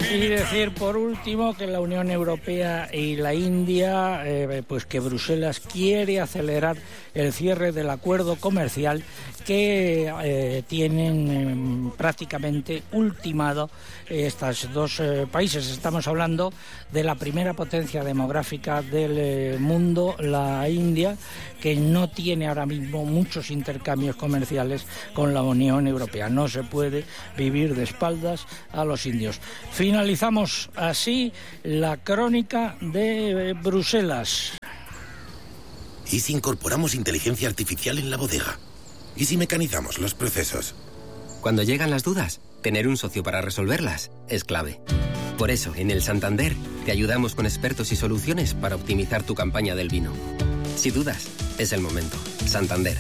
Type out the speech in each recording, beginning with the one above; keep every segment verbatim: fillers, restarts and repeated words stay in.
Y decir por último que la Unión Europea y la India, eh, pues que Bruselas quiere acelerar el cierre del acuerdo comercial que eh, tienen eh, prácticamente ultimado eh, estos dos eh, países. Estamos hablando de la primera potencia demográfica del eh, mundo, la India, que no tiene ahora mismo muchos intercambios comerciales con la Unión Europea. No se puede vivir de espaldas a los indios. Finalizamos así la crónica de Bruselas. ¿Y si incorporamos inteligencia artificial en la bodega? ¿Y si mecanizamos los procesos? Cuando llegan las dudas, tener un socio para resolverlas es clave. Por eso, en el Santander, te ayudamos con expertos y soluciones para optimizar tu campaña del vino. Si dudas, es el momento. Santander.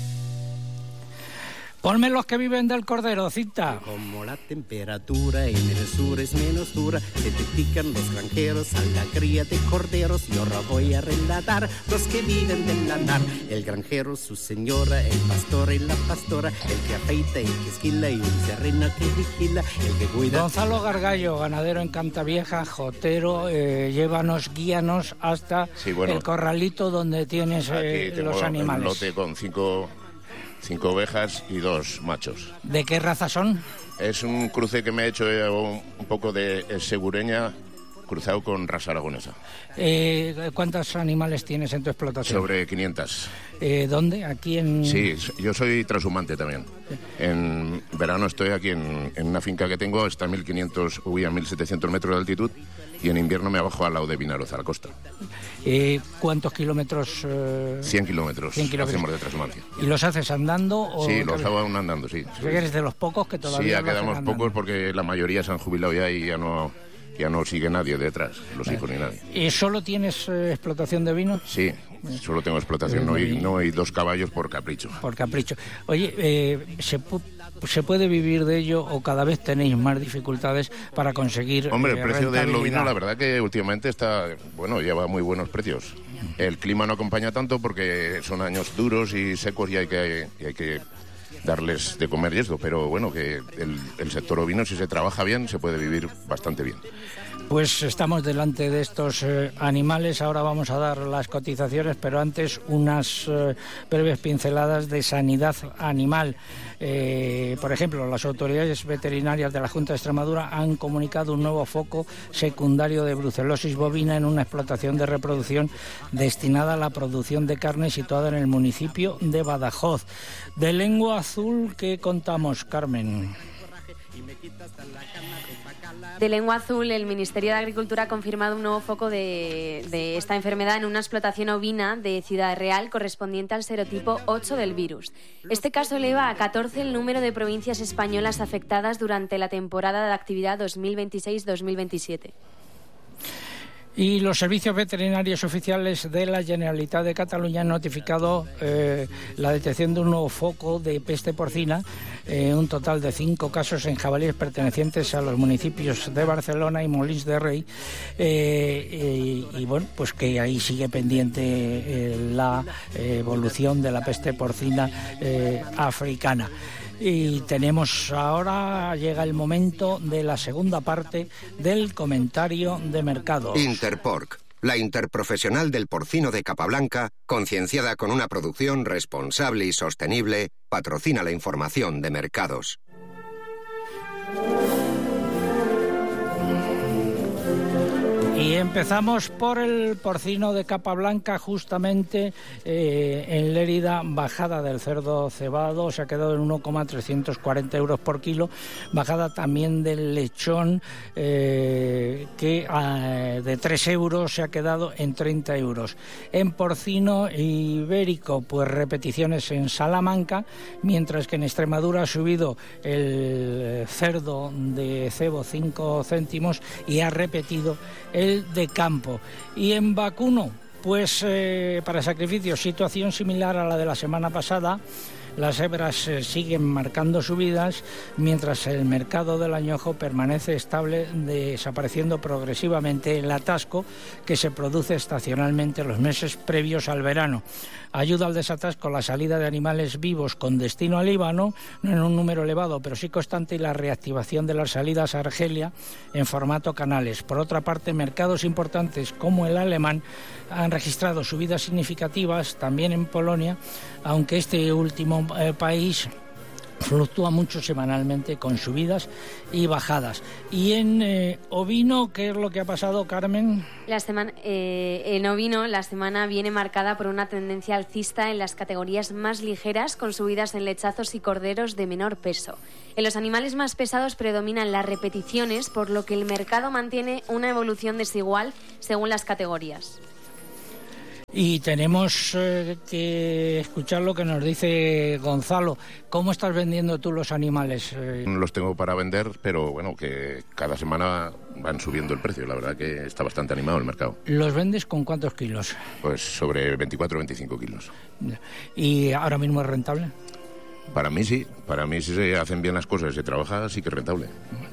Ponme los que viven del cordero, Cinta. Como la temperatura en el sur es menos dura, se dedican los granjeros a la cría de corderos. Y ahora voy a relatar los que viven del lanar. El granjero, su señora, el pastor y la pastora, el que afeita, el que esquila y un serreno que vigila, el que cuida. Gonzalo Gargallo, ganadero en Cantavieja, jotero, eh, llévanos, guíanos hasta sí, bueno, el corralito donde tienes eh, los animales. Un lote con cinco... Cinco ovejas y dos machos. ¿De qué raza son? Es un cruce que me he hecho un, un poco de segureña cruzado con raza aragonesa. Eh, ¿Cuántos animales tienes en tu explotación? Sobre quinientos. Eh, ¿Dónde? ¿Aquí en...? Sí, yo soy transhumante también. En verano estoy aquí en, en una finca que tengo, está a mil quinientos, uy, a mil setecientos metros de altitud, y en invierno me bajo al lado de Vinaroz, a la costa. Eh, ¿Cuántos kilómetros? Eh... cien kilómetros, cien kilómetros hacemos de transhumancia. ¿Y los haces andando? O sí, los hago aún andando, sí. sí. ¿Eres de los pocos que todavía Sí, ya lo quedamos hacen pocos porque la mayoría se han jubilado ya y ya no... Ya no sigue nadie detrás, los hijos ni nadie. ¿Y solo tienes eh, explotación de vino? Sí, solo tengo explotación, no hay, no hay dos caballos por capricho. Por capricho. Oye, eh, ¿se, pu- ¿se puede vivir de ello o cada vez tenéis más dificultades para conseguir Hombre, el eh, precio del ovino, la verdad que últimamente está, bueno, lleva muy buenos precios. El clima no acompaña tanto porque son años duros y secos y hay que... Y hay que darles de comer y esto, pero bueno, que el, el sector ovino, si se trabaja bien, se puede vivir bastante bien. Pues estamos delante de estos eh, animales, ahora vamos a dar las cotizaciones, pero antes unas eh, breves pinceladas de sanidad animal. Eh, por ejemplo, las autoridades veterinarias de la Junta de Extremadura han comunicado un nuevo foco secundario de brucelosis bovina en una explotación de reproducción destinada a la producción de carne situada en el municipio de Badajoz. De lengua azul, ¿qué contamos, Carmen? De lengua azul, el Ministerio de Agricultura ha confirmado un nuevo foco de, de esta enfermedad en una explotación ovina de Ciudad Real correspondiente al serotipo ocho del virus. Este caso eleva a catorce el número de provincias españolas afectadas durante la temporada de actividad dos mil veintiséis dos mil veintisiete. Y los servicios veterinarios oficiales de la Generalitat de Cataluña han notificado eh, la detección de un nuevo foco de peste porcina, eh, un total de cinco casos en jabalíes pertenecientes a los municipios de Barcelona y Molins de Rey, eh, y, y bueno, pues que ahí sigue pendiente eh, la eh, evolución de la peste porcina eh, africana. Y tenemos ahora, llega el momento de la segunda parte del comentario de mercado. Interporc, la interprofesional del porcino de Capablanca, concienciada con una producción responsable y sostenible, patrocina la información de mercados. Y empezamos por el porcino de Capablanca, justamente eh, en Lérida, bajada del cerdo cebado, se ha quedado en uno coma trescientos cuarenta euros por kilo, bajada también del lechón, eh, que eh, de tres euros se ha quedado en treinta euros. En porcino ibérico, pues repeticiones en Salamanca, mientras que en Extremadura ha subido el cerdo de cebo cinco céntimos y ha repetido el de campo. Y en vacuno, pues eh, para sacrificios, situación similar a la de la semana pasada, las hebras eh, siguen marcando subidas, mientras el mercado del añojo permanece estable, desapareciendo progresivamente el atasco que se produce estacionalmente en los meses previos al verano. Ayuda al desatasco la salida de animales vivos con destino al Líbano, no en un número elevado, pero sí constante, y la reactivación de las salidas a Argelia en formato canales. Por otra parte, mercados importantes como el alemán han registrado subidas significativas también en Polonia, aunque este último eh, país fluctúa mucho semanalmente con subidas y bajadas. Y en eh, ovino, ¿qué es lo que ha pasado, Carmen? La semana, eh, en ovino, la semana viene marcada por una tendencia alcista en las categorías más ligeras, con subidas en lechazos y corderos de menor peso. En los animales más pesados predominan las repeticiones, por lo que el mercado mantiene una evolución desigual según las categorías. Y tenemos eh, que escuchar lo que nos dice Gonzalo. ¿Cómo estás vendiendo tú los animales? Eh... No los tengo para vender, pero bueno, que cada semana van subiendo el precio. La verdad que está bastante animado el mercado. ¿Los vendes con cuántos kilos? Pues sobre veinticuatro o veinticinco kilos. ¿Y ahora mismo es rentable? Para mí sí. Para mí, si se hacen bien las cosas y se trabaja, sí que es rentable.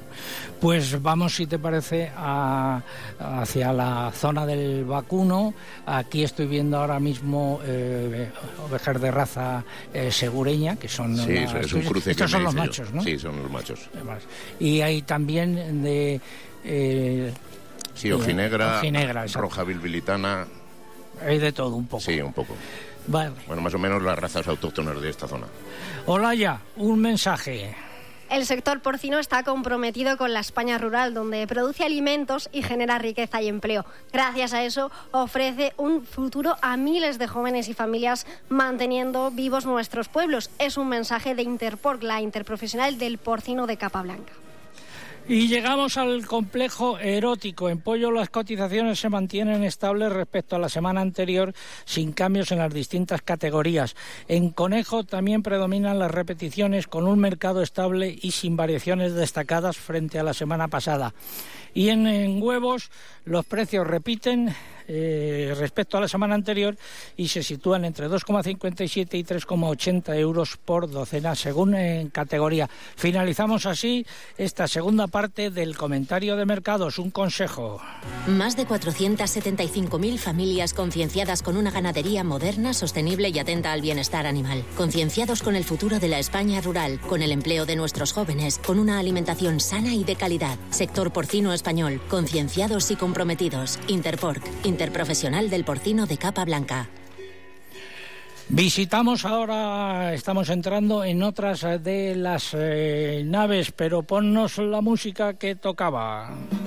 Pues vamos, si te parece, a, hacia la zona del vacuno. Aquí estoy viendo ahora mismo eh, ovejas de raza eh, segureña, que son... Sí, las, es un cruce. Estos que son me los hice machos, yo. ¿no? Sí, son los machos. Y hay también de... Eh, sí, ojinegra, ojinegra roja bilbilitana... Hay de todo un poco. Sí, un poco. Vale. Bueno, más o menos las razas autóctonas de esta zona. Olaya, un mensaje. El sector porcino está comprometido con la España rural, donde produce alimentos y genera riqueza y empleo. Gracias a eso, ofrece un futuro a miles de jóvenes y familias manteniendo vivos nuestros pueblos. Es un mensaje de Interporc, la interprofesional del porcino de Capablanca. Y llegamos al complejo erótico. En pollo las cotizaciones se mantienen estables respecto a la semana anterior, sin cambios en las distintas categorías. En conejo también predominan las repeticiones, con un mercado estable y sin variaciones destacadas frente a la semana pasada. Y en, en huevos los precios repiten eh, respecto a la semana anterior y se sitúan entre dos coma cincuenta y siete y tres coma ochenta euros por docena, según en categoría. Finalizamos así esta segunda parte del comentario de mercados. Un consejo. Más de cuatrocientas setenta y cinco mil familias concienciadas con una ganadería moderna, sostenible y atenta al bienestar animal. Concienciados con el futuro de la España rural, con el empleo de nuestros jóvenes, con una alimentación sana y de calidad. Sector porcino español, concienciados y comprometidos. Interporc, interprofesional del porcino de Capablanca. Visitamos ahora, estamos entrando en otras de las eh, naves, pero ponnos la música que tocaba.